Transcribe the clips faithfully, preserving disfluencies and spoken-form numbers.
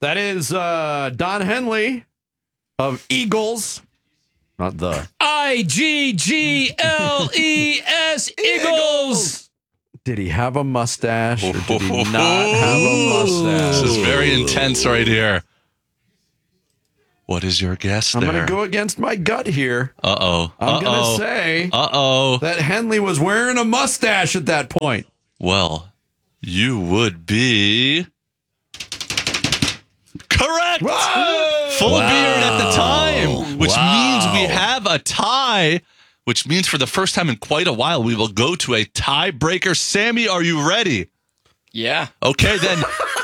That is uh, Don Henley of Eagles. Not the. I G G L E S, Eagles. Did he have a mustache or did he not have a mustache? This is very intense right here. What is your guess I'm there? going to go against my gut here. Uh-oh. I'm going Uh-oh. to say Uh-oh. that Henley was wearing a mustache at that point. Well, you would be correct. Whoa! Full Wow. beard at the time, which Wow. means we have a tie, which means for the first time in quite a while, we will go to a tiebreaker. Sammy, are you ready? Yeah. Okay, then.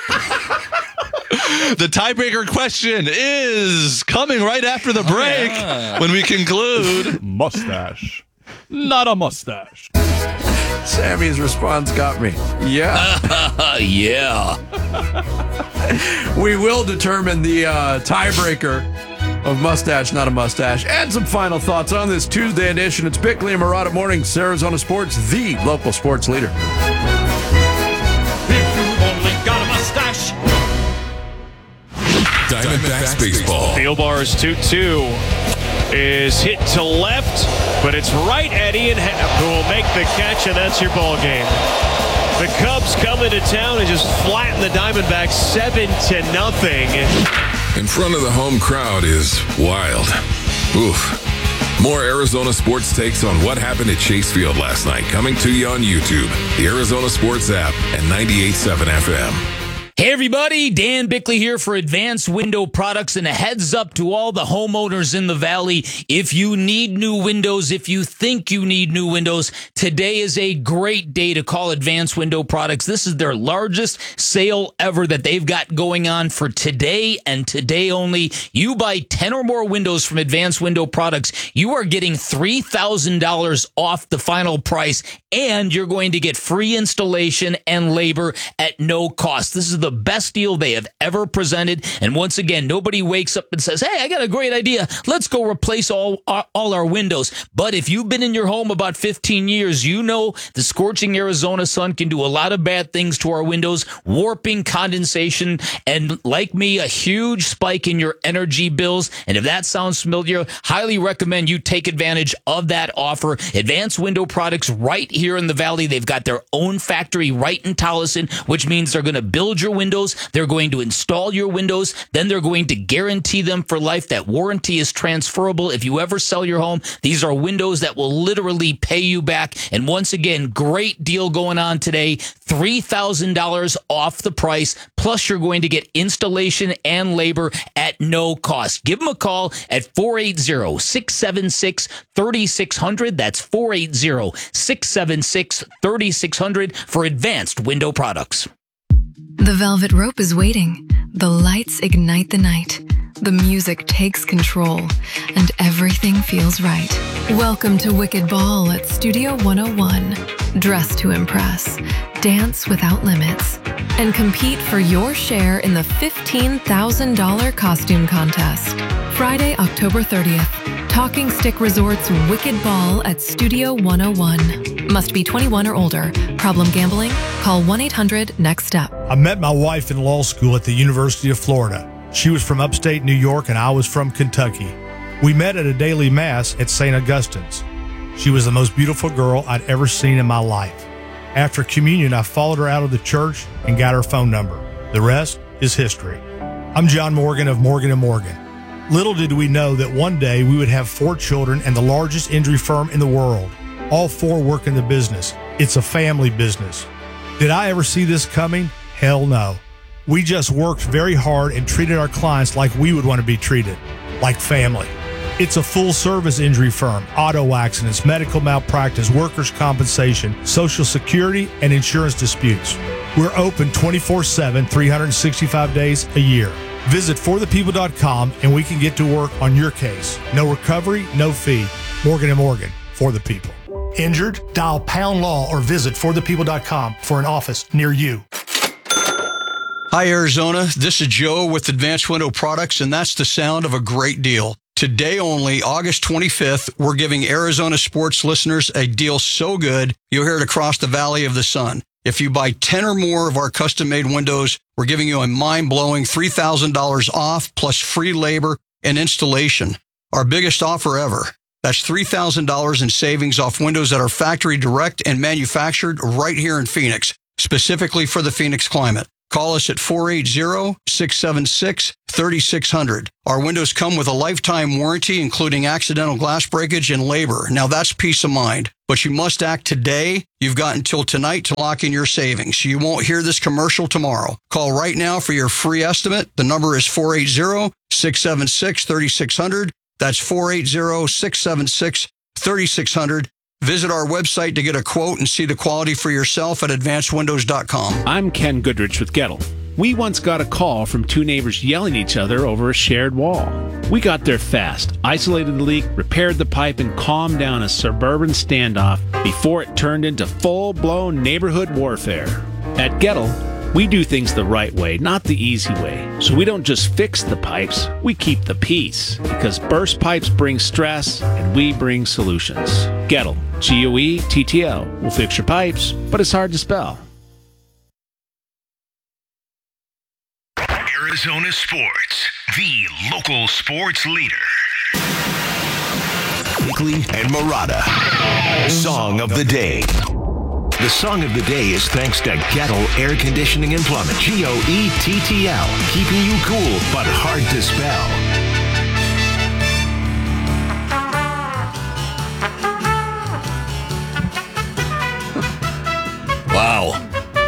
The tiebreaker question is coming right after the break yeah. when we conclude. Mustache. Not a mustache. Sammy's response got me. Yeah. Uh, yeah. We will determine the uh, tiebreaker of mustache, not a mustache. And some final thoughts on this Tuesday edition. It's Bickley and Marotta Mornings, Arizona Sports, the local sports leader. If you only got a mustache. Diamondbacks baseball. Field bars two two is hit to left, but it's right at Ian Happ who will make the catch, and that's your ball game. The Cubs come into town and just flatten the Diamondbacks seven to nothing. In front of the home crowd is wild. Oof. More Arizona sports takes on what happened at Chase Field last night coming to you on YouTube, the Arizona Sports app, and ninety-eight point seven F M. Hey everybody, Dan Bickley here for Advanced Window Products, and a heads up to all the homeowners in the Valley. If you need new windows, if you think you need new windows, today is a great day to call Advanced Window Products. This is their largest sale ever that they've got going on for today and today only. You buy ten or more windows from Advanced Window Products, you are getting three thousand dollars off the final price, and you're going to get free installation and labor at no cost. This is the best deal they have ever presented. And once again, nobody wakes up and says, hey, I got a great idea. Let's go replace all our, all our windows. But if you've been in your home about fifteen years, you know the scorching Arizona sun can do a lot of bad things to our windows, warping, condensation, and like me, a huge spike in your energy bills. And if that sounds familiar, highly recommend you take advantage of that offer. Advanced Window Products right here in the Valley. They've got their own factory right in Tolleson, which means they're going to build your windows, they're going to install your windows, then they're going to guarantee them for life. That warranty is transferable. If you ever sell your home, these are windows that will literally pay you back. And once again, great deal going on today. three thousand dollars off the price, plus you're going to get installation and labor at no cost. Give them a call at four eight zero, six seven six, three six zero zero. That's four eight zero, six seven six, three six zero zero for Advanced Window Products. The velvet rope is waiting. The lights ignite the night. The music takes control, and everything feels right. Welcome to Wicked Ball at Studio one oh one. Dress to impress, dance without limits, and compete for your share in the fifteen thousand dollars costume contest. Friday, October thirtieth. Talking Stick Resort's Wicked Ball at Studio one oh one. Must be twenty-one or older. Problem gambling? Call one eight hundred next step. I met my wife in law school at the University of Florida. She was from upstate New York and I was from Kentucky. We met at a daily mass at Saint Augustine's. She was the most beautiful girl I'd ever seen in my life. After communion, I followed her out of the church and got her phone number. The rest is history. I'm John Morgan of Morgan and Morgan. Little did we know that one day we would have four children and the largest injury firm in the world. All four work in the business. It's a family business. Did I ever see this coming? Hell no. We just worked very hard and treated our clients like we would want to be treated, like family. It's a full-service injury firm, auto accidents, medical malpractice, workers' compensation, Social Security, and insurance disputes. We're open twenty-four seven, three hundred sixty-five days a year. Visit for the people dot com and we can get to work on your case. No recovery, no fee. Morgan and Morgan, for the people. Injured? Dial pound law or visit for the people dot com for an office near you. Hi, Arizona. This is Joe with Advanced Window Products, and that's the sound of a great deal. Today only, August twenty-fifth, we're giving Arizona sports listeners a deal so good, you'll hear it across the Valley of the Sun. If you buy ten or more of our custom-made windows, we're giving you a mind-blowing three thousand dollars off plus free labor and installation. Our biggest offer ever. That's three thousand dollars in savings off windows that are factory direct and manufactured right here in Phoenix, specifically for the Phoenix climate. Call us at four eight zero, six seven six, three six zero zero. Our windows come with a lifetime warranty, including accidental glass breakage and labor. Now that's peace of mind. But you must act today. You've got until tonight to lock in your savings. You won't hear this commercial tomorrow. Call right now for your free estimate. The number is four eight zero, six seven six, three six zero zero. That's four eight zero, six seven six, three six zero zero. Visit our website to get a quote and see the quality for yourself at advanced windows dot com. I'm Ken Goodrich with Gettle. We once got a call from two neighbors yelling at each other over a shared wall. We got there fast, isolated the leak, repaired the pipe, and calmed down a suburban standoff before it turned into full-blown neighborhood warfare. At Gettle, we do things the right way, not the easy way. So we don't just fix the pipes, we keep the peace. Because burst pipes bring stress, and we bring solutions. Gettle, G O E T T L. We'll fix your pipes, but it's hard to spell. Arizona Sports, the local sports leader. Bickley and Marotta. Song of the day. The song of the day is thanks to Gettle Air Conditioning and Plumbing. G O E T T L. Keeping you cool, but hard to spell. Wow.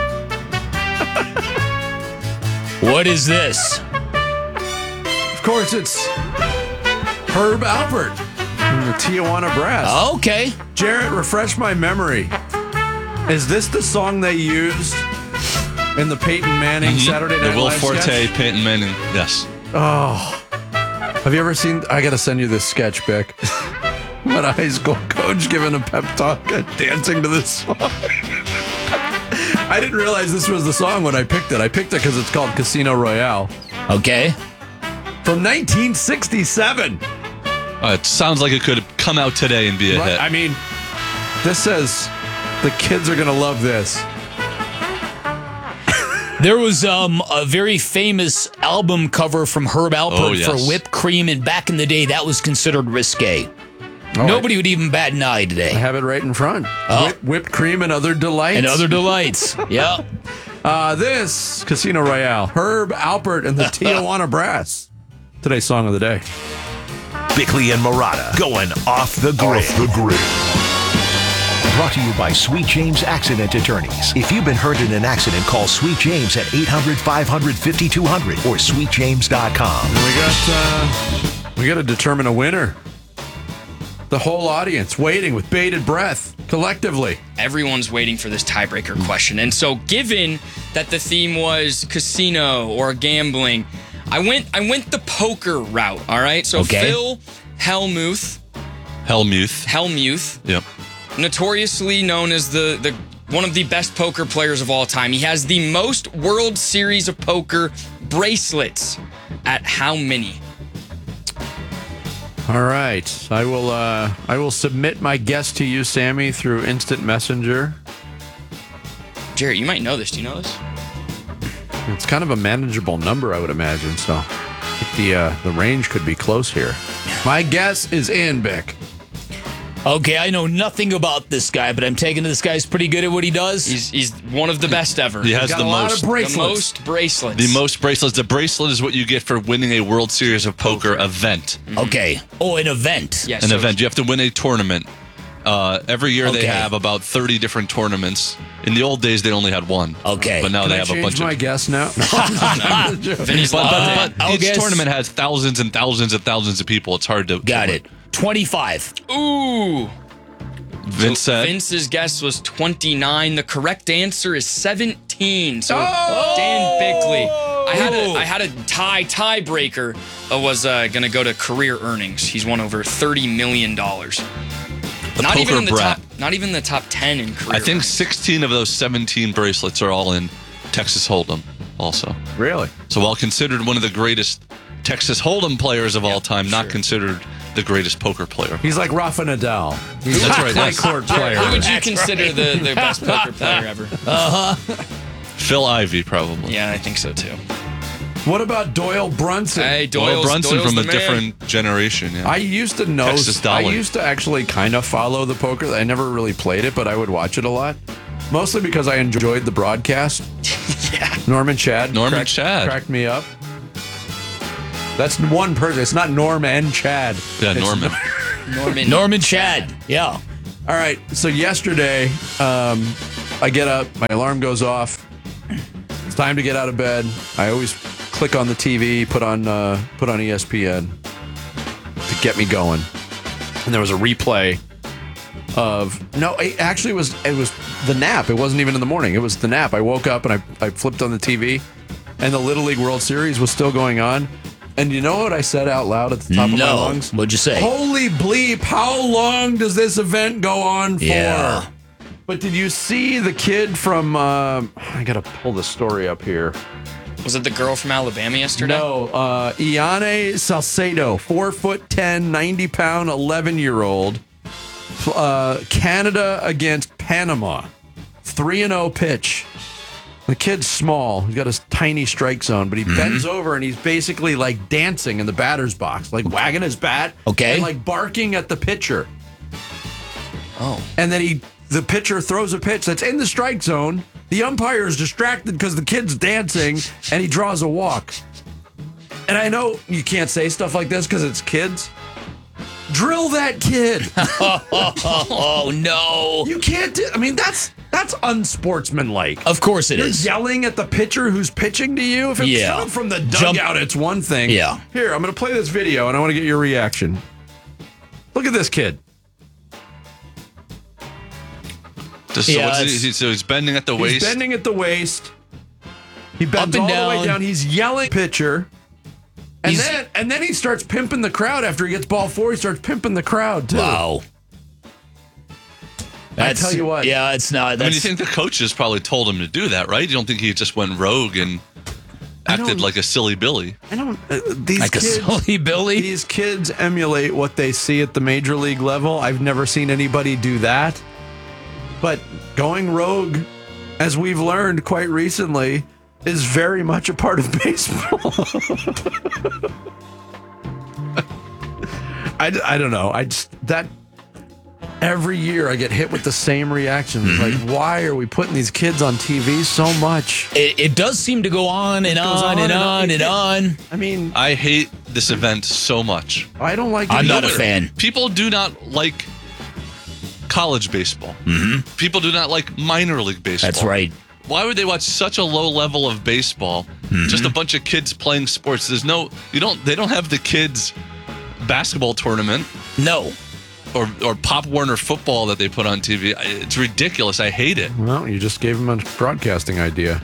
What is this? Of course, it's Herb Alpert from the Tijuana Brass. Okay. Jarrett, refresh my memory. Is this the song they used in the Peyton Manning mm-hmm. Saturday Night Live The Will Forte, sketch? Peyton Manning, yes. Oh. Have you ever seen, I got to send you this sketch, Bick. What a high school coach giving a pep talk and dancing to this song. I didn't realize this was the song when I picked it. I picked it because it's called Casino Royale. Okay. From nineteen sixty-seven. Uh, it sounds like it could come out today and be a right? hit. I mean, this says the kids are going to love this. There was um, a very famous album cover from Herb Alpert oh, yes. for Whipped Cream, and back in the day, that was considered risque. Oh, Nobody I, would even bat an eye today. I have it right in front. Oh. Whip, whipped cream and other delights. And other delights. Yeah. Uh, this, Casino Royale, Herb Alpert and the Tijuana Brass. Today's song of the day. Bickley and Marotta going off the grid. Off the grid. Brought to you by Sweet James Accident Attorneys. If you've been hurt in an accident, call Sweet James at eight hundred, five hundred, fifty-two hundred or sweet james dot com. We got, uh, we got to determine a winner. The whole audience waiting with bated breath, collectively. Everyone's waiting for this tiebreaker question. And so given that the theme was casino or gambling, I went I went the poker route, all right? So okay. Phil Hellmuth. Hellmuth. Hellmuth. Yep. Notoriously known as the, the one of the best poker players of all time. He has the most World Series of Poker bracelets. At how many? All right, I will. Uh, I will submit my guess to you, Sammy, through instant messenger. Jarrett, you might know this. Do you know this? It's kind of a manageable number, I would imagine. So, I think the uh, the range could be close here. My guess is in, Bick. Okay, I know nothing about this guy, but I'm taking this guy's pretty good at what he does. He's he's one of the best ever. He has the most, the most bracelets. The most bracelets. The bracelet is what you get for winning a World Series of Poker event. Mm-hmm. Okay. Oh, an event. Yes, an so event. You have to win a tournament. Uh, every year okay. they have about thirty different tournaments. In the old days, they only had one. Okay. But now Can they I have change a bunch my of. guess now. but but, Uh, but each guess- tournament has thousands and thousands and thousands of people. It's hard to. Got to it. twenty-five. Ooh. Vince so said. Vince's guess was twenty-nine. The correct answer is seventeen. So Oh! Dan Bickley. I had a I had a tie tiebreaker. Uh, was uh, going to go to career earnings. He's won over thirty million dollars. The Not poker even in the brat. top. Not even the top ten in career. I think earnings. sixteen of those seventeen bracelets are all in Texas Hold'em. Also, Really? so while considered one of the greatest Texas Hold'em players of all time, not considered the greatest poker player. He's like Rafa Nadal. He's That's a right, high yes. court player. Who would you consider the, the best poker player ever? Uh-huh. Phil Ivey, probably. Yeah, I think so too. What about Doyle Brunson? Hey, Doyle Doyle's, Brunson Doyle's from a the man. different generation. Yeah. I used to know. Texas I Dollar. used to actually kind of follow the poker. I never really played it, but I would watch it a lot. Mostly because I enjoyed the broadcast. Yeah. Norman Chad. Norman cracked, Chad. Cracked me up. That's one person. It's not Norm and Chad. Yeah, It's Norman. Norman. Norman Chad. Yeah. All right. So yesterday, um, I get up. My alarm goes off. It's time to get out of bed. I always click on the T V, put on uh, put on E S P N to get me going. And there was a replay of no. It actually was it was the nap. It wasn't even in the morning. It was the nap. I woke up and I I flipped on the T V, and the Little League World Series was still going on. And you know what I said out loud at the top No. of my lungs? What'd you say? Holy bleep, how long does this event go on for? Yeah. But did you see the kid from, uh, I got to pull the story up here. Was it the girl from Alabama yesterday? No, uh, Iane Salcedo, four foot ten, ninety pound, eleven year old. Uh, Canada against Panama. three and oh pitch. The kid's small. He's got a tiny strike zone, but he Mm-hmm. bends over and he's basically like dancing in the batter's box, like wagging his bat. Okay. And like barking at the pitcher. Oh. And then he, the pitcher throws a pitch that's in the strike zone. The umpire is distracted because the kid's dancing and he draws a walk. And I know you can't say stuff like this because it's kids. Drill that kid. Oh, no. You can't do, I mean, that's that's unsportsmanlike. Of course it You're is. yelling at the pitcher who's pitching to you. If it's Yeah. coming from the Jump- dugout, it's one thing. Yeah. Here, I'm going to play this video and I want to get your reaction. Look at this kid. Just, so Yeah, what's he, it's- he- so he's bending at the He's waist. bending at the waist. He bends and all the down. way down. He's yelling pitcher. And He's- then and then he starts pimping the crowd after he gets ball four. He starts pimping the crowd too. Wow. I tell you what. Yeah, it's not. I mean, That's, you think the coaches probably told him to do that, right? You don't think he just went rogue and I acted don't- like a silly Billy? I don't. Uh, these like a kids, silly Billy? these kids emulate what they see at the major league level. I've never seen anybody do that. But going rogue, as we've learned quite recently, is very much a part of baseball. I, I don't know. I just that every year I get hit with the same reactions. Mm-hmm. Like, why are we putting these kids on T V so much? It, it does seem to go on and goes on, on and and on. on and on. I mean, I hate this event so much. I don't like. it I'm not a either. fan. People do not like college baseball. Mm-hmm. People do not like minor league baseball. That's right. Why would they watch such a low level of baseball? Mm-hmm. Just a bunch of kids playing sports. There's no, you don't, they don't have the kids basketball tournament No. or or Pop Warner football that they put on T V. It's ridiculous. I hate it. Well, you just gave him a broadcasting idea.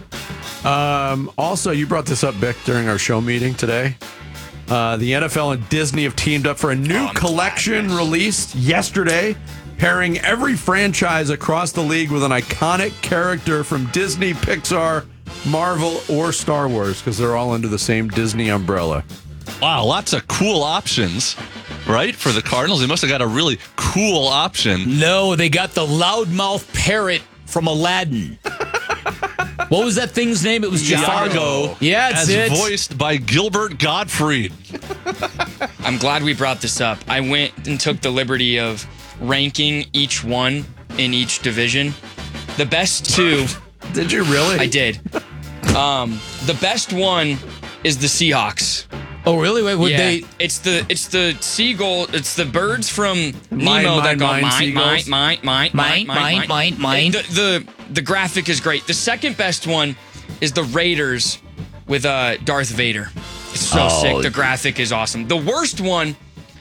Um, also, you brought this up, Vic, during our show meeting today. Uh, the N F L and Disney have teamed up for a new I'm collection glad, yes. released yesterday, pairing every franchise across the league with an iconic character from Disney, Pixar, Marvel, or Star Wars, because they're all under the same Disney umbrella. Wow, lots of cool options, right? For the Cardinals, they must have got a really cool option. No, they got the loudmouth parrot from Aladdin. What was that thing's name? It was Jafar. Iago, Yeah, that's as it. voiced by Gilbert Gottfried. I'm glad we brought this up. I went and took the liberty of ranking each one in each division. The best two. Did you really? I did. Um, the best one is the Seahawks. Oh, really? Wait, would yeah, they? it's the it's the seagull. It's the birds from Mine, Nemo mine, that go mine, mine, seagulls. mine, mine, Mine, mine, mine, mine, mine. The, the the graphic is great. The second best one is the Raiders with uh, Darth Vader. It's so Oh. sick. The graphic is awesome. The worst one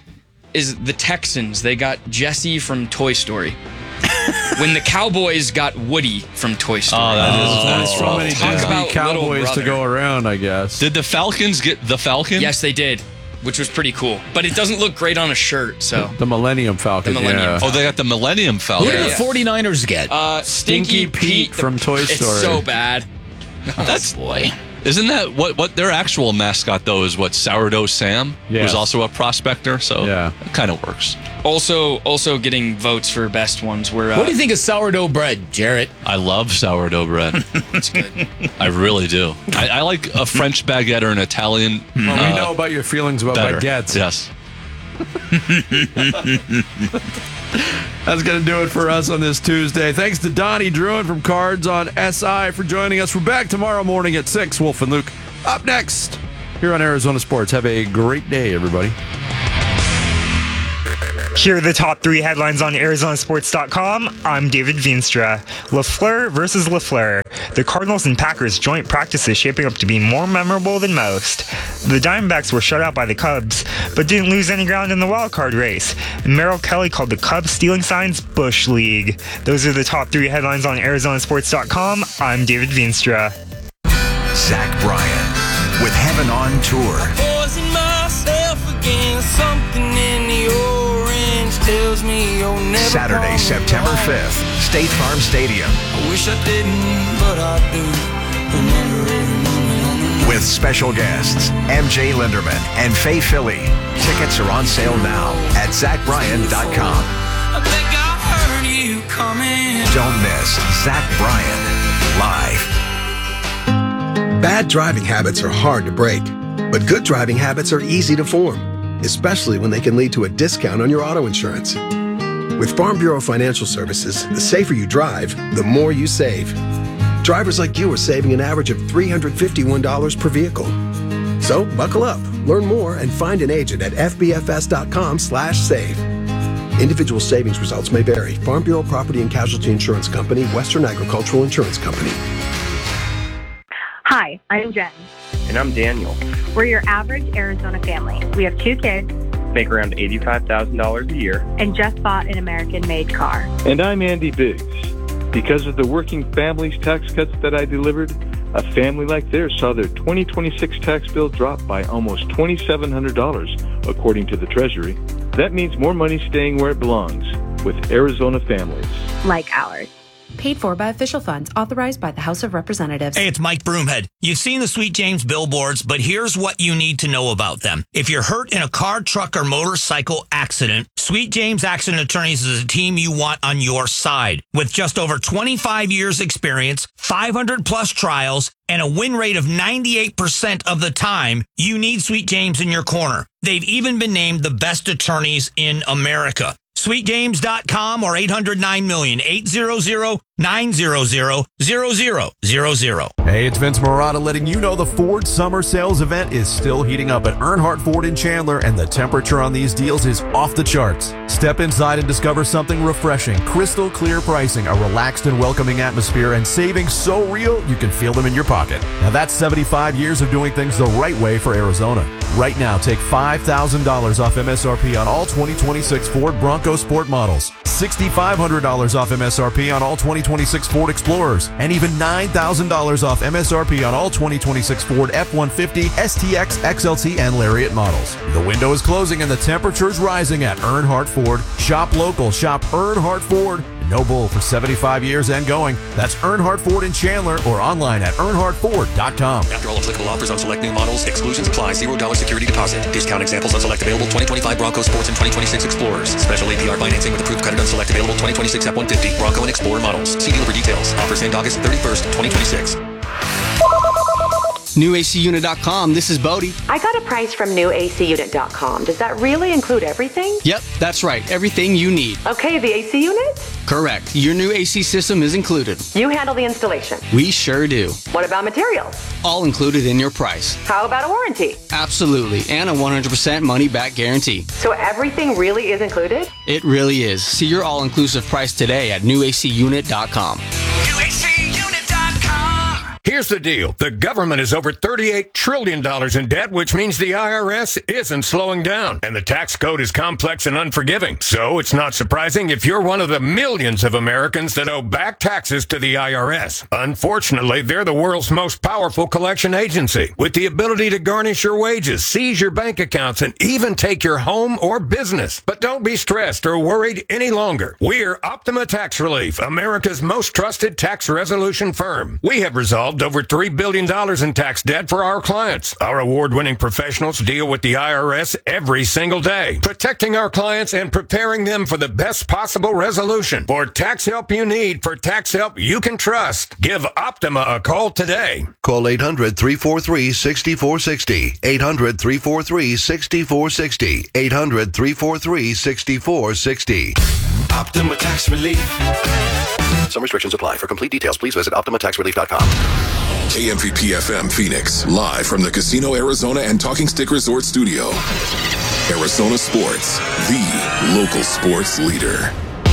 is the Texans. They got Jesse from Toy Story. When the Cowboys got Woody from Toy Story. Oh, that is that's so rough. many Talk Disney about Cowboys little to go brother. around, I guess. Did the Falcons get the Falcon? Yes, they did, which was pretty cool. But it doesn't look great on a shirt, so. The Millennium Falcon. The Millennium yeah. Oh, they got the Millennium Who Falcon. did Yeah. the 49ers get? Uh, Stinky, Stinky Pete the- from Toy Story. It's so bad. That's Boy. Isn't that what what their actual mascot though is? What Sourdough Sam, Yes. who's also a prospector. So Yeah. it kind of works. Also, also getting votes for best ones were. Uh, what do you think of sourdough bread, Jarrett? I love sourdough bread. It's good. I really do. I, I like a French baguette or an Italian. Well, uh, we know about your feelings about better. baguettes. Yes. That's going to do it for us on this Tuesday. Thanks to Donnie Druin from Cards on S I for joining us. We're back tomorrow morning at six. Wolf and Luke up next here on Arizona Sports. Have a great day, everybody. Here are the top three headlines on Arizona Sports dot com. I'm David Veenstra. LaFleur versus LaFleur. The Cardinals and Packers joint practice is shaping up to be more memorable than most. The Diamondbacks were shut out by the Cubs, but didn't lose any ground in the wild card race. And Merrill Kelly called the Cubs stealing signs Bush League. Those are the top three headlines on Arizona Sports dot com. I'm David Veenstra. Zach Bryan with Heaven on Tour. Poison myself again, something in the orange tells me you'll never. Saturday, September fifth, State Farm Stadium. I wish I didn't, but I do. Remember every moment. With special guests M J Linderman and Faye Philly. Tickets are on sale now at zach bryan dot com. I think I heard you coming. Don't miss Zach Bryan live. Bad driving habits are hard to break, but good driving habits are easy to form, especially when they can lead to a discount on your auto insurance. With Farm Bureau Financial Services, the safer you drive, the more you save. Drivers like you are saving an average of three hundred fifty-one dollars per vehicle. So buckle up, learn more, and find an agent at f b f s dot com slash save. Individual savings results may vary. Farm Bureau Property and Casualty Insurance Company, Western Agricultural Insurance Company. Hi, I'm Jen. And I'm Daniel. We're your average Arizona family. We have two kids. Make around eighty-five thousand dollars a year. And just bought an American-made car. And I'm Andy Biggs. Because of the working families tax cuts that I delivered, a family like theirs saw their twenty twenty-six tax bill drop by almost two thousand seven hundred dollars, according to the Treasury. That means more money staying where it belongs, with Arizona families. Like ours. Paid for by official funds authorized by the House of Representatives. Hey, it's Mike Broomhead. You've seen the Sweet James billboards, but here's what you need to know about them. If you're hurt in a car, truck, or motorcycle accident, Sweet James Accident Attorneys is a team you want on your side. With just over twenty-five years experience, five hundred plus trials, and a win rate of ninety-eight percent of the time, you need Sweet James in your corner. They've even been named the best attorneys in America. sweet james dot com or eight hundred nine million, eight hundred, nine hundred, zero zero zero zero. Hey, it's Vince Marotta letting you know the Ford Summer Sales event is still heating up at Earnhardt Ford in Chandler, and the temperature on these deals is off the charts. Step inside and discover something refreshing, crystal clear pricing, a relaxed and welcoming atmosphere, and savings so real you can feel them in your pocket. Now that's seventy-five years of doing things the right way for Arizona. Right now, take five thousand dollars off M S R P on all twenty twenty-six Ford Bronco Sport models, six thousand five hundred dollars off M S R P on all twenty twenty-six Ford Explorers, and even nine thousand dollars off M S R P on all twenty twenty-six Ford F one fifty, S T X, X L T, and Lariat models. The window is closing and the temperature is rising at Earnhardt Ford. Shop local, shop Earnhardt Ford. No bull for seventy-five years and going. That's Earnhardt Ford in Chandler or online at earnhardt ford dot com. After all applicable offers on select new models, exclusions apply. zero dollars security deposit. Discount examples on select available twenty twenty-five Bronco Sports and twenty twenty-six Explorers. Special A P R financing with approved credit on select available twenty twenty-six F one fifty Bronco and Explorer models. See dealer for details. Offers end August thirty-first, twenty twenty-six. new A C unit dot com, this is Bodie. I got a price from new A C unit dot com. Does that really include everything? Yep, that's right. Everything you need. Okay, the A C unit? Correct. Your new A C system is included. You handle the installation? We sure do. What about materials? All included in your price. How about a warranty? Absolutely, and a one hundred percent money-back guarantee. So everything really is included? It really is. See your all-inclusive price today at new A C unit dot com. new A C unit dot com. Here's the deal. The government is over thirty-eight trillion dollars in debt, which means the I R S isn't slowing down. And the tax code is complex and unforgiving. So it's not surprising if you're one of the millions of Americans that owe back taxes to the I R S. Unfortunately, they're the world's most powerful collection agency, with the ability to garnish your wages, seize your bank accounts, and even take your home or business. But don't be stressed or worried any longer. We're Optima Tax Relief, America's most trusted tax resolution firm. We have resolved solved over three billion dollars in tax debt for our clients. Our award-winning professionals deal with the I R S every single day, protecting our clients and preparing them for the best possible resolution. For tax help you need, for tax help you can trust, give Optima a call today. Call eight hundred, three four three, six four six zero. eight hundred, three four three, six four six zero. eight hundred, three four three, six four six zero. Optima Tax Relief. Some restrictions apply. For complete details, please visit optima tax relief dot com. K M V P F M Phoenix, live from the Casino Arizona and Talking Stick Resort Studio. Arizona Sports, the local sports leader.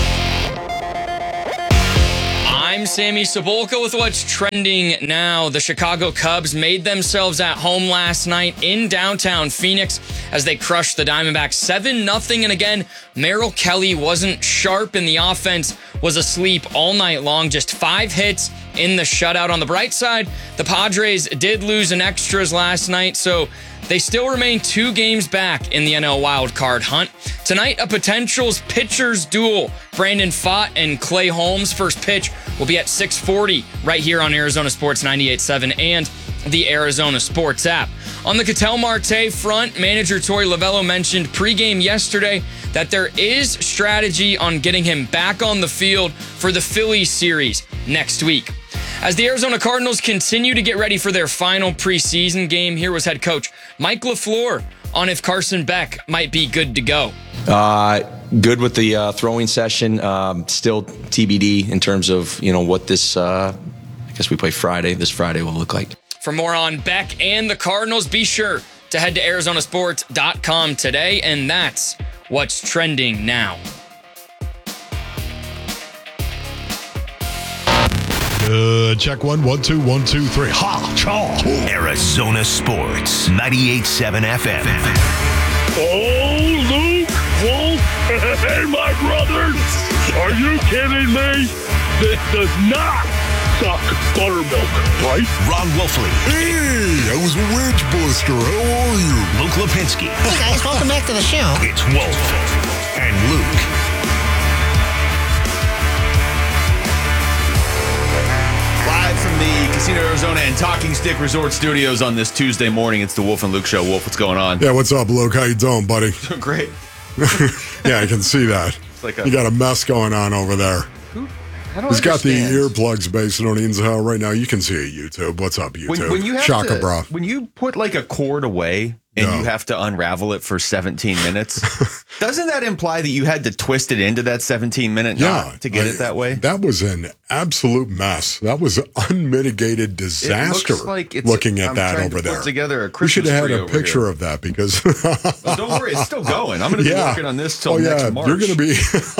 I'm Sammy Cebulka with what's trending now. The Chicago Cubs made themselves at home last night in downtown Phoenix as they crushed the Diamondbacks seven nothing. And again, Merrill Kelly wasn't sharp and the offense was asleep all night long. Just five hits in the shutout. On the bright side, the Padres did lose in extras last night, so they still remain two games back in the N L wildcard hunt. Tonight, a potentials pitchers duel. Brandon Pfaadt and Clay Holmes' first pitch will be at six forty right here on Arizona Sports ninety-eight point seven and the Arizona Sports app. On the Ketel Marte front, manager Torey Lovullo mentioned pregame yesterday that there is strategy on getting him back on the field for the Phillies series next week. As the Arizona Cardinals continue to get ready for their final preseason game, here was head coach Mike LaFleur on if Carson Beck might be good to go. Uh, good with the uh, throwing session. Um, still T B D in terms of, you know, what this, uh, I guess we play Friday, this Friday will look like. For more on Beck and the Cardinals, be sure to head to arizona sports dot com today, and that's what's trending now. Uh, check one, one, two, one, two, three. Ha, chaw. Arizona Sports, ninety-eight point seven F M. Oh, Luke, Wolf, hey, my brothers. Are you kidding me? This does not suck buttermilk, right? Ron Wolfley. Hey, I was a wedge buster. How are you? Luke Lipinski. Hey, guys, welcome back to the show. It's Wolf and Luke. Live from the Casino Arizona and Talking Stick Resort Studios on this Tuesday morning, it's the Wolf and Luke Show. Wolf, what's going on? Yeah, what's up, Luke? How you doing, buddy? Great. Yeah, I can see that. Like a, you got a mess going on over there. Who? I don't He's got the understand. earplugs based on Inzel right now. You can see it, YouTube. What's up, YouTube? When, when you have Shaka to, bra. when you put like a cord away and Yeah. you have to unravel it for seventeen minutes, doesn't that imply that you had to twist it into that seventeen minute knot Yeah, to get I- it that way? That was an absolute mess. That was unmitigated disaster. It looks like it's, looking at I'm that trying over to there. Put together a We Christmas should have had tree a over picture here. of that because. Oh, don't worry, it's still going. I'm going to be Yeah. working on this till oh, next yeah. March. You're going to be.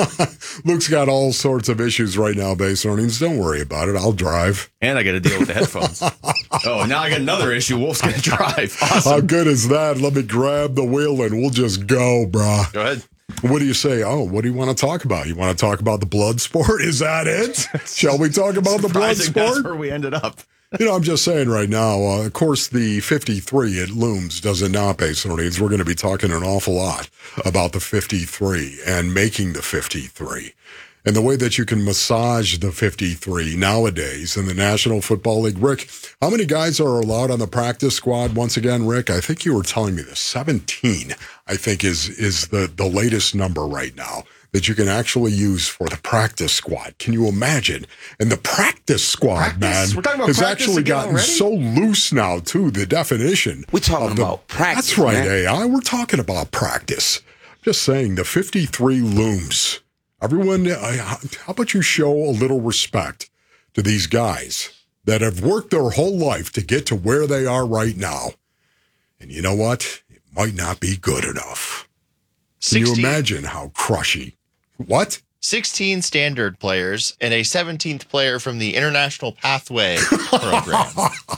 Luke's got all sorts of issues right now based on earnings. Don't worry about it. I'll drive. And I got to deal with the headphones. Oh, now I got another issue. Wolf's going to drive. Awesome. How good is that? Let me grab the wheel and we'll just go, brah. Go ahead. What do you say? Oh, what do you want to talk about? You want to talk about the blood sport? Is that it? Shall we talk about the blood Surprising that's sport? where we ended up. You know, I'm just saying right now, uh, of course, the fifty-three, it looms, does it not, based on needs? We're going to be talking an awful lot about the fifty-three and making the fifty-three. And the way that you can massage the fifty-three nowadays in the National Football League. Rick, how many guys are allowed on the practice squad? Once again, Rick, I think you were telling me this. seventeen, I think, is is the, the latest number right now that you can actually use for the practice squad. Can you imagine? And the practice squad, Practice? man, We're talking about has practice actually again gotten already? so loose now, too, the definition. We're talking of the- about practice, That's right, man. A I. We're talking about practice. Just saying, the fifty-three looms. Everyone, uh, how about you show a little respect to these guys that have worked their whole life to get to where they are right now? And you know what? It might not be good enough. Can you sixteen imagine how crushy? What? sixteen standard players and a seventeenth player from the International Pathway program.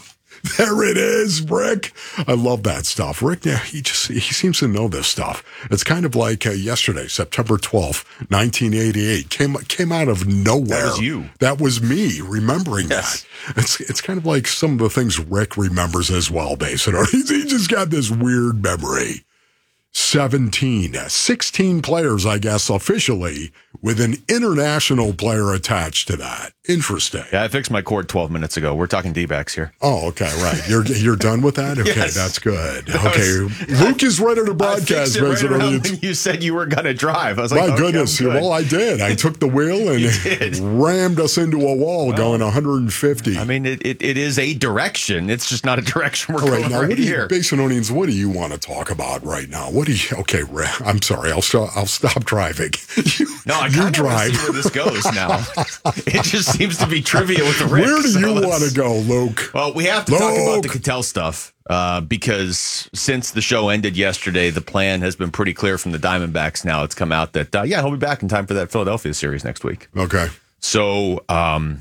There it is, Rick. I love that stuff. Rick, yeah, he just he seems to know this stuff. It's kind of like uh, yesterday, September twelfth, nineteen eighty-eight, came came out of nowhere. That was you. That was me remembering Yes. that. It's it's kind of like some of the things Rick remembers as well, basically. He, he just got this weird memory. seventeen, sixteen players, I guess, officially, with an international player attached to that. Interesting. Yeah, I fixed my cord twelve minutes ago. We're talking D-backs here. Oh, okay, right. You're you're done with that? Okay, Yes. that's good. That Okay, was- Luke is ready to I broadcast. fixed it right basically. around when you said you were going to drive. I was like, My okay, goodness. I'm good. Well, I did. I took the wheel and You did. rammed us into a wall going one hundred fifty. I mean, it, it, it is a direction. It's just not a direction we're All right, going now right what do you, here. Basinonians, what do you want to talk about right now? What do you, okay, Ra- I'm sorry, I'll stop, I'll stop driving. you, No, I you kind of want drive. to see where this goes now. It just seems to be trivia with the Rick. Where do so you let's- want to go, Luke? Well, we have to talk about Luke. the Cattell stuff uh, because since the show ended yesterday, the plan has been pretty clear from the Diamondbacks now. It's come out that, uh, yeah, he'll be back in time for that Philadelphia series next week. Okay. So um,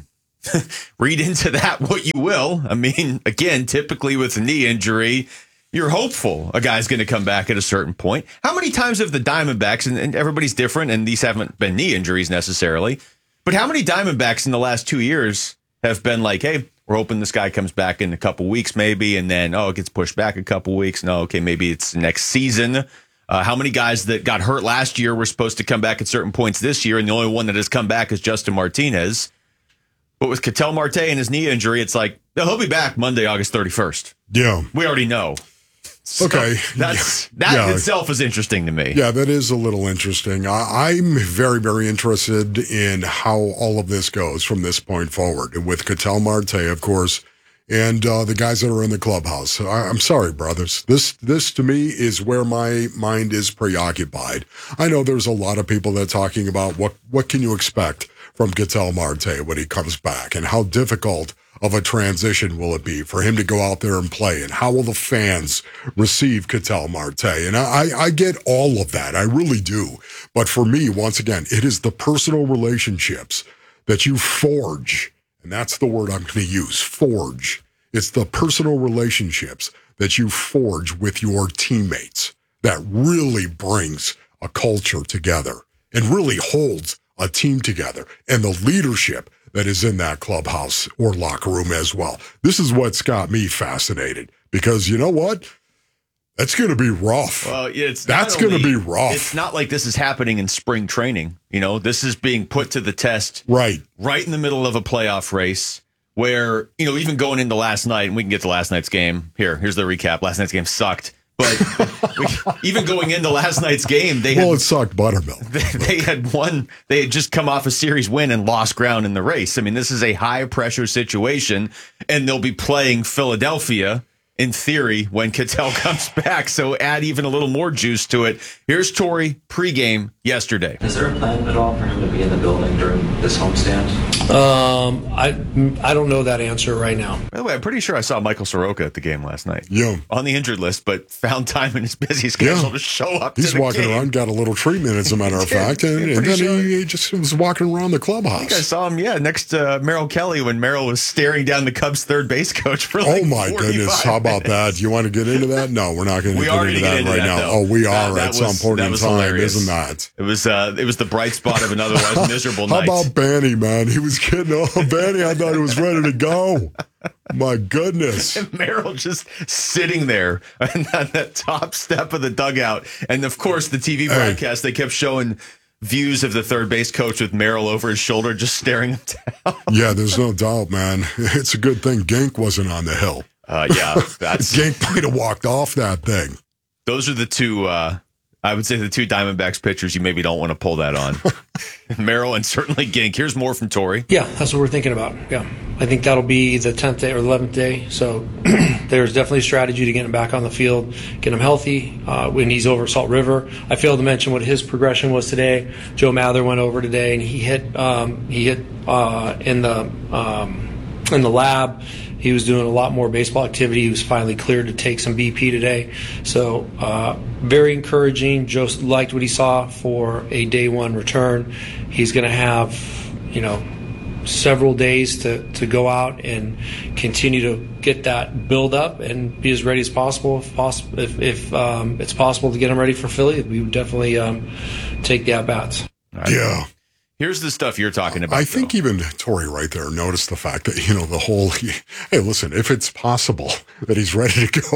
read into that what you will. I mean, again, typically with a knee injury, you're hopeful a guy's going to come back at a certain point. How many times have the Diamondbacks, and, and everybody's different, and these haven't been knee injuries necessarily, but how many Diamondbacks in the last two years have been like, hey, we're hoping this guy comes back in a couple weeks maybe, and then, oh, it gets pushed back a couple weeks. No, okay, maybe it's next season. Uh, how many guys that got hurt last year were supposed to come back at certain points this year, and the only one that has come back is Justin Martinez. But with Ketel Marte and his knee injury, it's like, no, he'll be back Monday, August thirty-first. Yeah. We already know. So Okay. That's, that Yeah. itself is interesting to me. Yeah, that is a little interesting. I, I'm very, very interested in how all of this goes from this point forward. With Ketel Marte, of course, and uh, the guys that are in the clubhouse. I, I'm sorry, brothers. This, this to me is where my mind is preoccupied. I know there's a lot of people that are talking about what, what can you expect from Ketel Marte when he comes back, and how difficult of a transition will it be for him to go out there and play, and how will the fans receive Ketel Marte? And I, I get all of that. I really do. But for me, once again, it is the personal relationships that you forge. And that's the word I'm going to use, forge. It's the personal relationships that you forge with your teammates that really brings a culture together and really holds a team together, and the leadership that is in that clubhouse or locker room as well. This is what's got me fascinated, because you know what? That's going to be rough. Well, it's That's not going to only- be rough. It's not like this is happening in spring training. You know, this is being put to the test right, right in the middle of a playoff race where, you know, even going into last night, and we can get to last night's game. Here, here's the recap. Last night's game sucked. But we, even going into last night's game, they well, had, it sucked buttermilk. They, they had won. They had just come off a series win and lost ground in the race. I mean, this is a high pressure situation, and they'll be playing Philadelphia in theory when Ketel comes back. So add even a little more juice to it. Here's Torrey pregame yesterday. Is there a plan at all for him to be in the building during this homestand? Um, I I don't know that answer right now. By the way, I'm pretty sure I saw Michael Soroka at the game last night. Yeah. On the injured list, but found time in his busy schedule Yeah. to show up. He's to the walking game. around, got a little treatment, as a matter of fact, and, I'm and pretty then sure. he, he just was walking around the I think I clubhouse. saw him, yeah, next to Merrill Kelly when Merrill was staring down the Cubs' third base coach for like Oh my goodness! How about that? Do you want to get into that? No, we're not going to We get are into gonna that get into right that, now. though. Oh, we That- are that at some was- point that in was time, hilarious. isn't that? It was uh, it was the bright spot of an otherwise miserable How night. about Banny, man? He was getting oh, Banny. I thought he was ready to go. My goodness. And Merrill just sitting there on that top step of the dugout. And of course, the T V broadcast, they kept showing views of the third base coach with Merrill over his shoulder, just staring him down. Yeah, there's no doubt, man. It's a good thing Gink wasn't on the hill. Uh, yeah, that's Gink might have walked off that thing. those are the two. Uh, I would say the two Diamondbacks pitchers you maybe don't want to pull that on. Merrill and certainly Gink. Here's more from Torrey. Yeah, that's what we're thinking about. Yeah, I think that'll be the tenth day or eleventh day. So there's definitely a strategy to get him back on the field, get him healthy uh, when he's over at Salt River. I failed to mention what his progression was today. Joe Mather went over today, and he hit um, he hit uh, in the um, in the lab. He was doing a lot more baseball activity. He was finally cleared to take some B P today. So uh, very encouraging. Joe liked what he saw for a day one return. He's going to have, you know, several days to, to go out and continue to get that build up and be as ready as possible. If, poss- if, if um, it's possible to get him ready for Philly, we would definitely um, take the at-bats. Yeah. Here's the stuff you're talking about. I think even Torrey right there noticed the fact that, you know, the whole, hey, listen, if it's possible that he's ready to go for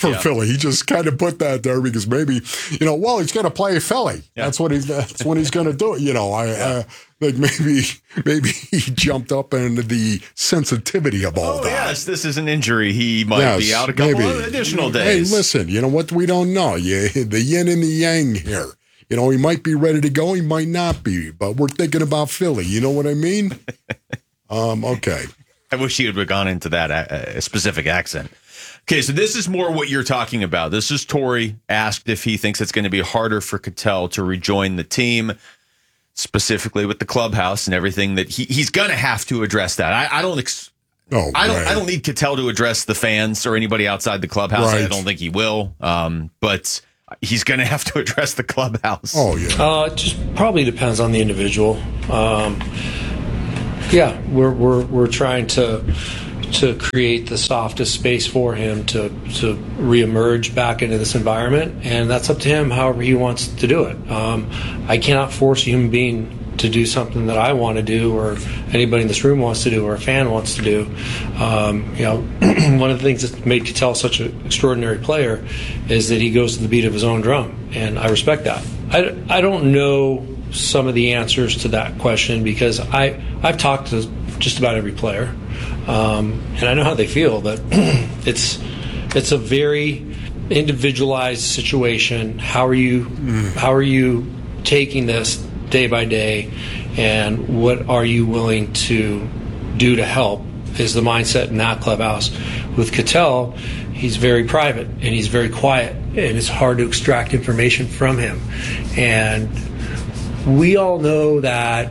for Yeah. Philly. He just kind of put that there because maybe, you know, well, he's going to play Philly. Yeah. That's what he's that's what he's going to do. You know, I uh, think maybe maybe he jumped up into the sensitivity of all Oh, that. yes, this is an injury. He might Yes, be out a couple maybe. of additional Hey, days. listen, you know what? We don't know. You, the yin and the yang here. You know, he might be ready to go. He might not be. But we're thinking about Philly. You know what I mean? um. Okay. I wish he would have gone into that uh, specific accent. Okay, so this is more what you're talking about. This is Torrey asked if he thinks it's going to be harder for Cattell to rejoin the team, specifically with the clubhouse and everything that he, he's going to have to address that. I, I don't ex- Oh, I don't right. I don't need Cattell to address the fans or anybody outside the clubhouse. Right. I don't think he will. Um, but he's going to have to address the clubhouse. Oh, yeah. Uh, it just probably depends on the individual. Um, yeah, we're we're we're trying to to create the softest space for him to to reemerge back into this environment, and that's up to him. However he wants to do it. Um, I cannot force a human being to do something that I want to do, or anybody in this room wants to do, or a fan wants to do. Um, you know, one of the things that made Cattell such an extraordinary player is that he goes to the beat of his own drum, and I respect that. I, I don't know some of the answers to that question because I, I've talked to just about every player, um, and I know how they feel, but it's it's a very individualized situation. How are you how are you taking this day by day, and what are you willing to do to help is the mindset in that clubhouse. With Cattell, he's very private and he's very quiet, and it's hard to extract information from him. And we all know that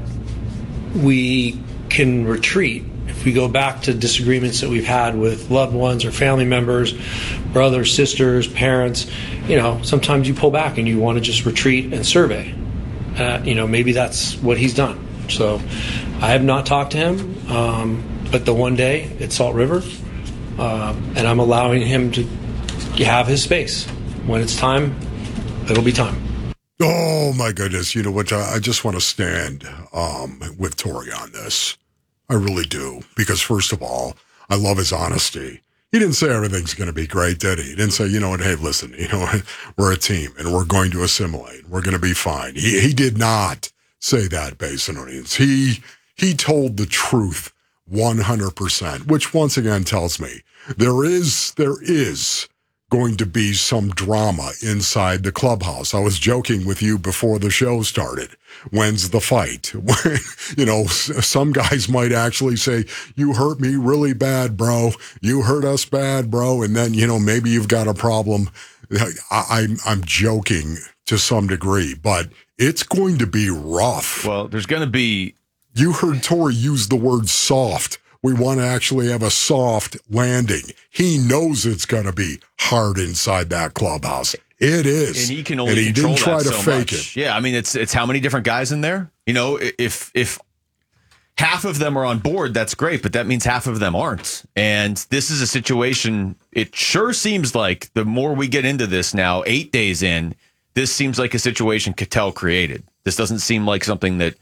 we can retreat if we go back to disagreements that we've had with loved ones or family members, brothers, sisters, parents. You know, sometimes you pull back and you want to just retreat and survey. Uh, you know, maybe that's what he's done. So I have not talked to him, um, but the one day at Salt River, uh, and I'm allowing him to have his space. When it's time, it'll be time. Oh, my goodness. You know what? I, I just want to stand um, with Torrey on this. I really do. Because, first of all, I love his honesty. He didn't say everything's going to be great, did he? He didn't say, you know what, hey, listen, you know, we're a team and we're going to assimilate. We're going to be fine. He he did not say that, Basinonians. He, he told the truth one hundred percent, which once again tells me there is, there is going to be some drama inside the clubhouse. I was joking with you before the show started. When's the fight? You know, some guys might actually say, you hurt me really bad, bro. You hurt us bad, bro. And then, you know, maybe you've got a problem. I, I'm, I'm joking to some degree, but it's going to be rough. Well, there's going to be... You heard Torrey use the word soft. We want to actually have a soft landing. He knows it's going to be hard inside that clubhouse. It is. And he can only and he control didn't try that to so fake much. it. Yeah, I mean, it's it's how many different guys in there? You know, if if half of them are on board, that's great, but that means half of them aren't. And this is a situation, it sure seems like the more we get into this now, eight days in, this seems like a situation Cattell created. This doesn't seem like something that,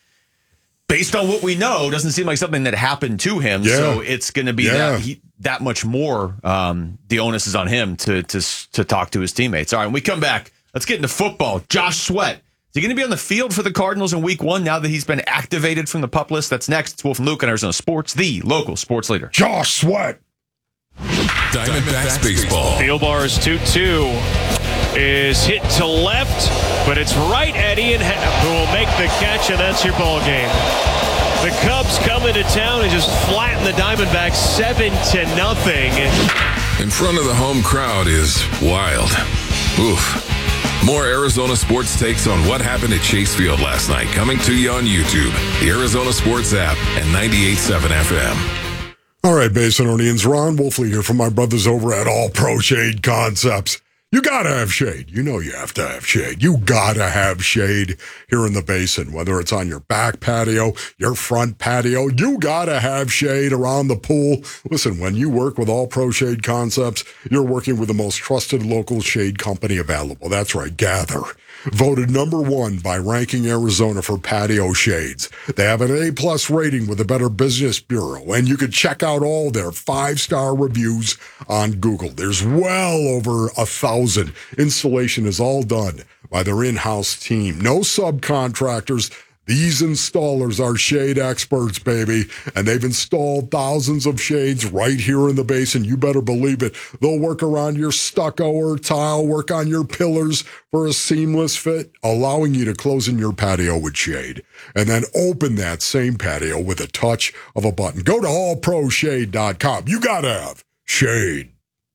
based on what we know, doesn't seem like something that happened to him. Yeah. So it's going to be Yeah. that, he, that much more. Um, the onus is on him to to to talk to his teammates. All right, when we come back, let's get into football. Josh Sweat. Is he going to be on the field for the Cardinals in week one now that he's been activated from the PUP list? That's next. It's Wolf and Luke on Arizona Sports, the local sports leader. Josh Sweat. Diamondbacks baseball. Field bars two two is hit to left, but it's right at Ian Happ, who will make the catch, and that's your ball game. The Cubs come into town and just flatten the Diamondbacks seven to nothing. In front of the home crowd is wild. Oof. More Arizona sports takes on what happened at Chase Field last night coming to you on YouTube, the Arizona Sports app, and ninety-eight point seven F M. All right, Basinonians, Ron Wolfley here from my brothers over at All Pro Shade Concepts. You gotta have shade. You know you have to have shade. You gotta have shade here in the Basin, whether it's on your back patio, your front patio. You gotta have shade around the pool. Listen, when you work with All Pro Shade Concepts, you're working with the most trusted local shade company available. That's right, Gather. Voted number one by Ranking Arizona for patio shades. They have an A-plus rating with the Better Business Bureau, and you can check out all their five-star reviews on Google. There's well over a thousand. Installation is all done by their in-house team. No subcontractors. These installers are shade experts, baby, and they've installed thousands of shades right here in the Basin. You better believe it. They'll work around your stucco or tile, work on your pillars for a seamless fit, allowing you to close in your patio with shade, and then open that same patio with a touch of a button. Go to all pro shade dot com. You gotta have shade.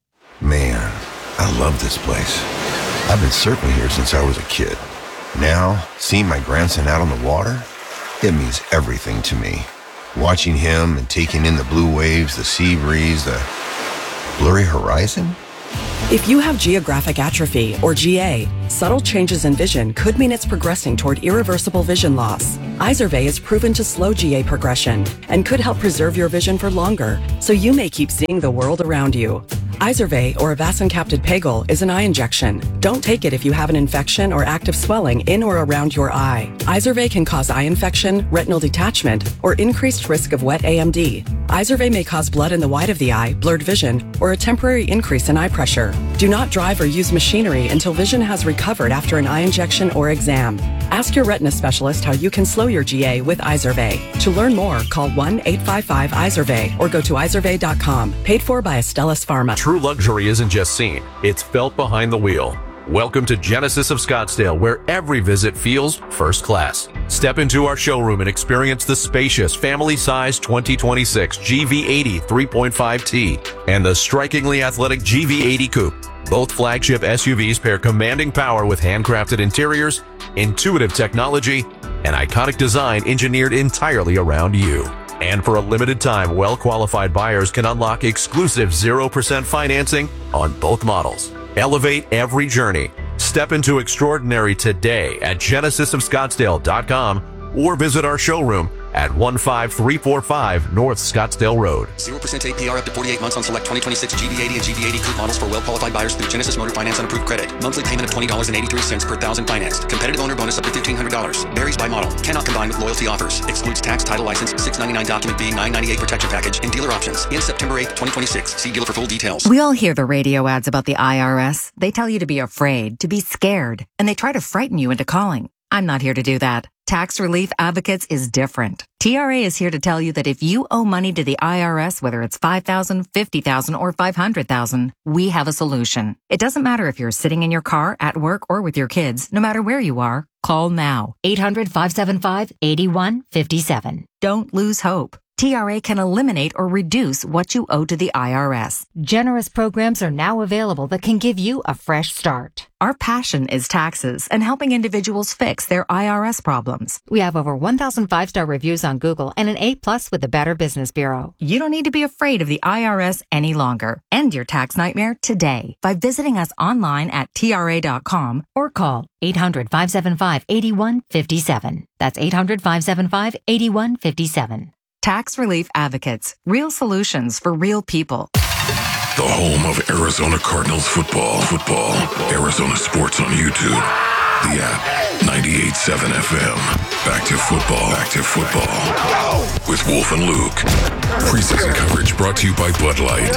Man, I love this place. I've been surfing here since I was a kid. Now, seeing my grandson out on the water, it means everything to me. Watching him and taking in the blue waves, the sea breeze, the blurry horizon. If you have geographic atrophy, or G A, subtle changes in vision could mean it's progressing toward irreversible vision loss. Izervay is proven to slow G A progression and could help preserve your vision for longer, so you may keep seeing the world around you. Izervay, or avacincaptad pegol, is an eye injection. Don't take it if you have an infection or active swelling in or around your eye. Izervay can cause eye infection, retinal detachment, or increased risk of wet A M D. Izervay may cause blood in the white of the eye, blurred vision, or a temporary increase in eye pressure. Do not drive or use machinery until vision has recovered after an eye injection or exam. Ask your retina specialist how you can slow your G A with Izervay. To learn more, call one eight five five Izervay or go to izervay dot com. Paid for by Astellas Pharma. True luxury isn't just seen, it's felt behind the wheel. Welcome to Genesis of Scottsdale, where every visit feels first class. Step into our showroom and experience the spacious, family-sized twenty twenty-six G V eighty three point five T and the strikingly athletic G V eighty Coupe. Both flagship S U Vs pair commanding power with handcrafted interiors, intuitive technology, and iconic design engineered entirely around you. And for a limited time, well-qualified buyers can unlock exclusive zero percent financing on both models. Elevate every journey. Step into extraordinary today at genesis of scottsdale dot com or visit our showroom at one five three four five North Scottsdale Road. zero percent A P R up to forty-eight months on select twenty twenty-six G V eighty and G V eighty Coupe models for well-qualified buyers through Genesis Motor Finance on approved credit. Monthly payment of twenty dollars and eighty-three cents per thousand financed. Competitive owner bonus up to fifteen hundred dollars. Varies by model. Cannot combine with loyalty offers. Excludes tax, title license, six ninety-nine document B, nine ninety-eight protection package, and dealer options. Ends September eighth, twenty twenty-six. See dealer for full details. We all hear the radio ads about the I R S. They tell you to be afraid, to be scared, and they try to frighten you into calling. I'm not here to do that. Tax Relief Advocates is different. T R A is here to tell you that if you owe money to the I R S, whether it's five thousand dollars, fifty thousand dollars, or five hundred thousand dollars, we have a solution. It doesn't matter if you're sitting in your car, at work, or with your kids. No matter where you are, call now. eight hundred, five seven five, eight one five seven. Don't lose hope. T R A can eliminate or reduce what you owe to the I R S. Generous programs are now available that can give you a fresh start. Our passion is taxes and helping individuals fix their I R S problems. We have over one thousand five-star reviews on Google and an A plus with the Better Business Bureau. You don't need to be afraid of the I R S any longer. End your tax nightmare today by visiting us online at T R A dot com or call eight hundred, five seven five, eight one five seven. That's eight hundred, five seven five, eight one five seven. Tax Relief Advocates. Real solutions for real people. The home of Arizona Cardinals football. Football. Arizona Sports on YouTube. The app. ninety-eight point seven F M. Back to football. Back to football. With Wolf and Luke. Preseason coverage brought to you by Bud Light.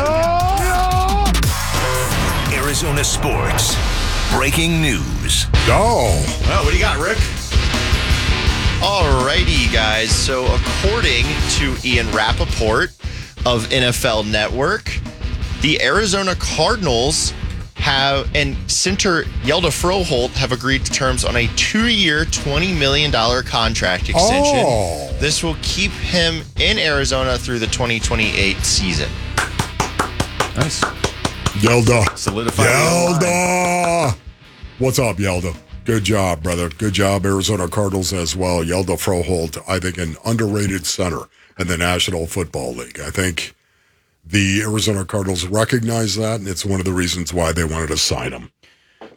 Arizona Sports. Breaking news. Oh. Oh, what do you got, Rick? Alrighty, guys. So according to Ian Rappaport of N F L Network, the Arizona Cardinals have and center Yelda Froholt have agreed to terms on a two-year, twenty million dollars contract extension. Oh. This will keep him in Arizona through the twenty twenty-eight season. Nice. Yelda. Solidify. Yelda. What's up, Yelda? Good job, brother. Good job, Arizona Cardinals as well. Yelda Froholt, I think, an underrated center in the National Football League. I think the Arizona Cardinals recognize that, and it's one of the reasons why they wanted to sign him.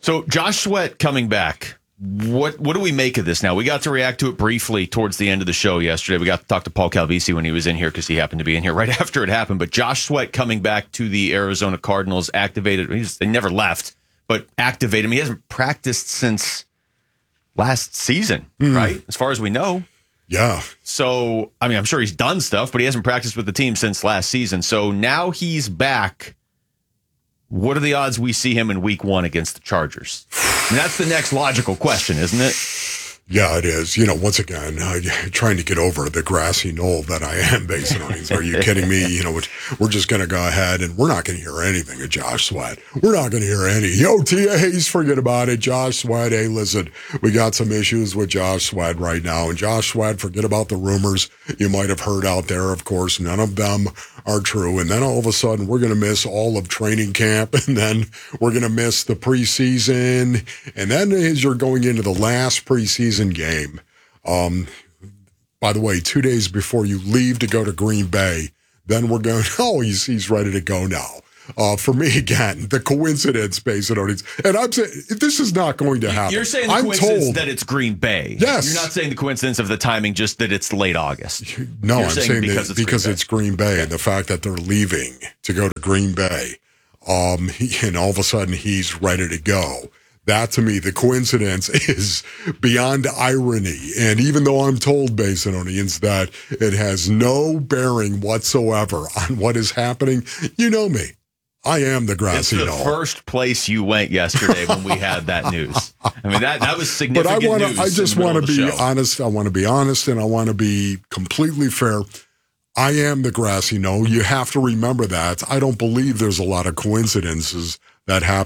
So Josh Sweat coming back. What what do we make of this now? We got to react to it briefly towards the end of the show yesterday. We got to talk to Paul Calvisi when he was in here because he happened to be in here right after it happened. But Josh Sweat coming back to the Arizona Cardinals, activated. He's, they never left, but activated him. He hasn't practiced since last season, mm. right? As far as we know. Yeah. So, I mean, I'm sure he's done stuff, but he hasn't practiced with the team since last season. So now he's back. What are the odds we see him in week one against the Chargers? And that's the next logical question, isn't it? Yeah, it is. You know, once again, uh, trying to get over the grassy knoll that I am, basically. Are you kidding me? You know, we're just going to go ahead and we're not going to hear anything of Josh Sweat. We're not going to hear any O T As. Forget about it. Josh Sweat. Hey, listen, we got some issues with Josh Sweat right now. And Josh Sweat, forget about the rumors you might have heard out there. Of course, none of them are true. And then all of a sudden, we're going to miss all of training camp. And then we're going to miss the preseason. And then as you're going into the last preseason game. Um, by the way, two days before you leave to go to Green Bay, then we're going, oh, he's, he's ready to go now. Uh, for me, again, the coincidence based on it. And I'm saying this is not going to happen. You're saying the I'm coincidence told, that it's Green Bay. Yes. You're not saying the coincidence of the timing, just that it's late August. No, You're I'm saying saying because, that it's, because Green it's Green Bay and the fact that they're leaving to go to Green Bay. Um, and all of a sudden he's ready to go. That, to me, the coincidence is beyond irony. And even though I'm told, Basinonians, that it has no bearing whatsoever on what is happening, you know me. I am the grassy knoll. It's the first place you went yesterday when we had that news. I mean, that, that was significant but I wanna, news. I just want to be show. honest. I want to be honest, and I want to be completely fair. I am the grassy knoll. You have to remember that. I don't believe there's a lot of coincidences that happen